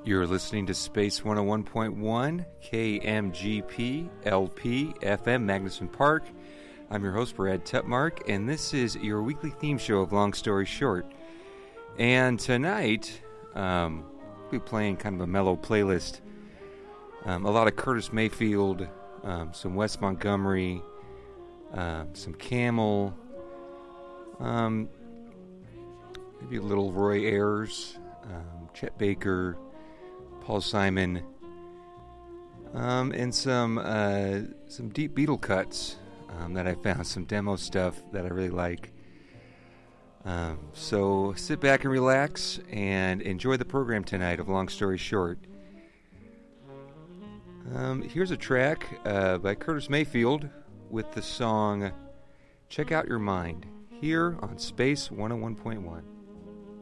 You're listening to Space 101.1 KMGP LP FM Magnuson Park. I'm your host, Brad Tutmark, and this is your weekly theme show of Long Story Short. And tonight, we'll be playing kind of a mellow playlist. A lot of Curtis Mayfield, some Wes Montgomery, some Camel, maybe a little Roy Ayers, Chet Baker, Paul Simon, and some deep Beatle cuts that I found, some demo stuff that I really like. So sit back and relax and enjoy the program tonight of Long Story Short. Here's a track by Curtis Mayfield with the song Check Out Your Mind here on Space 101.1.